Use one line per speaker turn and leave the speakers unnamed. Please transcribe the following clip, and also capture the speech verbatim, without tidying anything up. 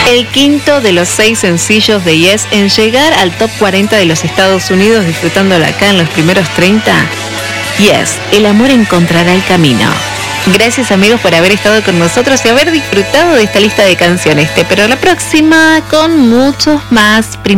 el quinto de los seis sencillos de Yes en llegar al top cuarenta de los Estados Unidos, disfrutándolo acá en los primeros treinta. Yes, el amor encontrará el camino. Gracias, amigos, por haber estado con nosotros y haber disfrutado de esta lista de canciones. Te espero la próxima con muchos más.